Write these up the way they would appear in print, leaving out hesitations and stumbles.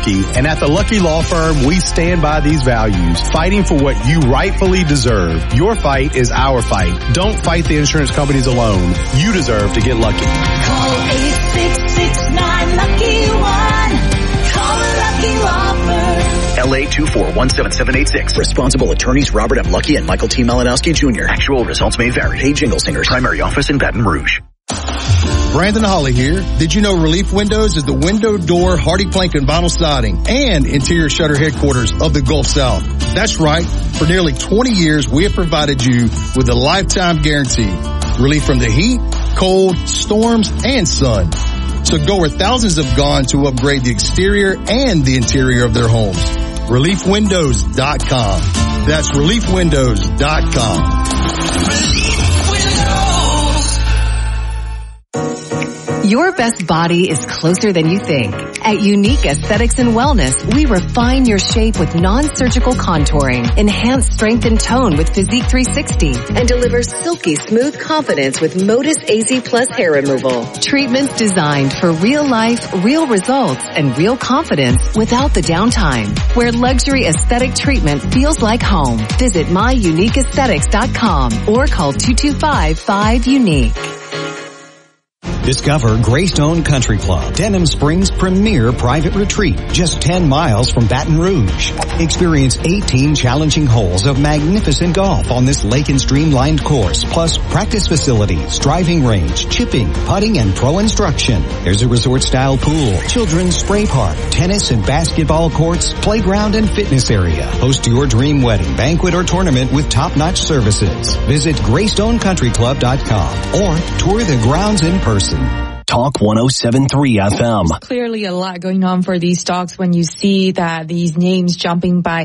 Lucky, and at the Lucky Law Firm, we stand by these values, fighting for what you rightfully deserve. Your fight is our fight. Don't fight the insurance companies alone. You deserve to get lucky. Call 866-9-LUCKY-1. Call the Lucky Law Firm. LA 2417786. Responsible attorneys Robert M. Lucky and Michael T. Malinowski Jr. Actual results may vary. Hey, Jingle Singers. Primary office in Baton Rouge. Brandon Holly here. Did you know Relief Windows is the window, door, hardy plank, and vinyl siding and interior shutter headquarters of the Gulf South? That's right. For nearly 20 years, we have provided you with a lifetime guarantee. Relief from the heat, cold, storms, and sun. So go where thousands have gone to upgrade the exterior and the interior of their homes. ReliefWindows.com. That's ReliefWindows.com. Your best body is closer than you think. At Unique Aesthetics and Wellness, we refine your shape with non-surgical contouring, enhance strength and tone with Physique 360, and deliver silky smooth confidence with Modus AZ Plus hair removal. Treatments designed for real life, real results, and real confidence without the downtime. Where luxury aesthetic treatment feels like home. Visit myuniqueaesthetics.com or call 225-5-UNIQUE. Discover Greystone Country Club, Denham Springs' premier private retreat, just 10 miles from Baton Rouge. Experience 18 challenging holes of magnificent golf on this lake and streamlined course, plus practice facilities, driving range, chipping, putting, and pro instruction. There's a resort-style pool, children's spray park, tennis and basketball courts, playground and fitness area. Host your dream wedding, banquet, or tournament with top-notch services. Visit GreystoneCountryClub.com or tour the grounds in person. Talk 107.3 FM. Clearly a lot going on for these stocks when you see that these names jumping by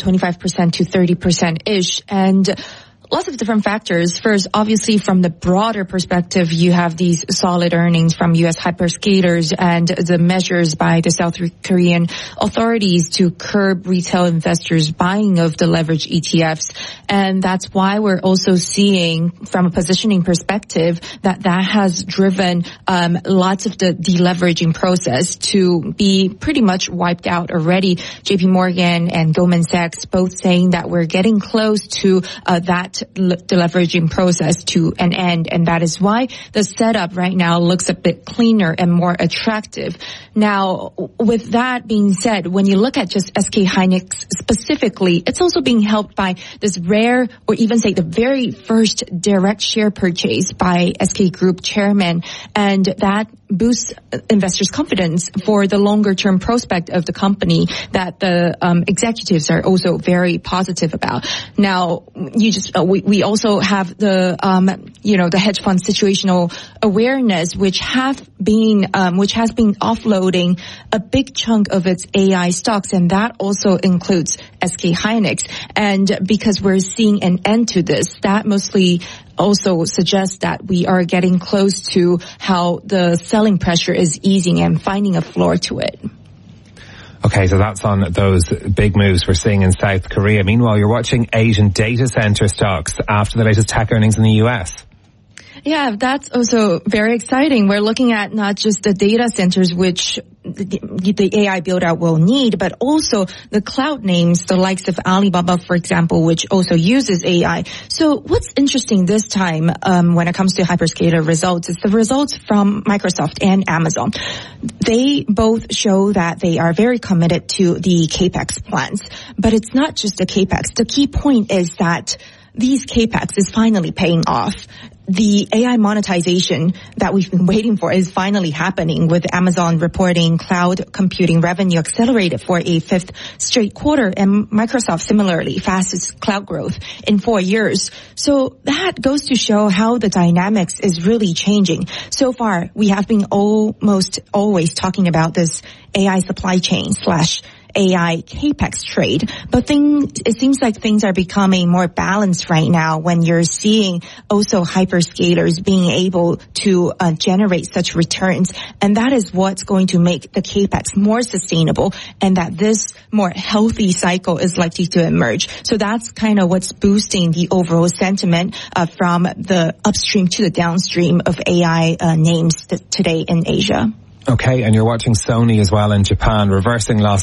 25% to 30%-ish. And lots of different factors. First, obviously, from the broader perspective, you have these solid earnings from U.S. hyperscalers and the measures by the South Korean authorities to curb retail investors' buying of the leverage ETFs. And that's why we're also seeing, from a positioning perspective, that has driven lots of the deleveraging process to be pretty much wiped out already. JP Morgan and Goldman Sachs both saying that we're getting close to that deleveraging process to an end, and that is why the setup right now looks a bit cleaner and more attractive. Now, with that being said, when you look at just SK Hynix specifically, it's also being helped by this rare, or even say the very first direct share purchase by SK Group chairman, and that boosts investors' confidence for the longer-term prospect of the company that the executives are also very positive about. Now, we also have the the hedge fund situational awareness, which has been offloading a big chunk of its AI stocks, and that also includes SK Hynix. And because we're seeing an end to this, that mostly also suggests that we are getting close to how the selling pressure is easing and finding a floor to it. Okay, so that's on those big moves we're seeing in South Korea. Meanwhile, you're watching Asian data center stocks after the latest tech earnings in the US. Yeah, that's also very exciting. We're looking at not just the data centers, which the AI build-out will need, but also the cloud names, the likes of Alibaba, for example, which also uses AI. So what's interesting this time when it comes to hyperscaler results is the results from Microsoft and Amazon. They both show that they are very committed to the CAPEX plans. But it's not just the CAPEX. The key point is that these CAPEX is finally paying off. The AI monetization that we've been waiting for is finally happening, with Amazon reporting cloud computing revenue accelerated for a fifth straight quarter, and Microsoft similarly fastest cloud growth in 4 years. So that goes to show how the dynamics is really changing. So far, we have been almost always talking about this AI supply chain / AI CAPEX trade, but it seems like things are becoming more balanced right now when you're seeing also hyperscalers being able to generate such returns, and that is what's going to make the CAPEX more sustainable, and that this more healthy cycle is likely to emerge. So that's kind of what's boosting the overall sentiment from the upstream to the downstream of AI names today in Asia. Okay, and you're watching Sony as well in Japan, reversing loss